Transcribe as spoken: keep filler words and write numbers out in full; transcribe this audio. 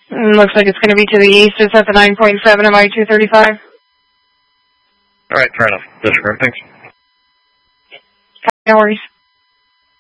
Mm, looks like it's going to be to the east. It's at the nine point seven of I two thirty-five. All right, fair enough. Disregard, thanks. No worries.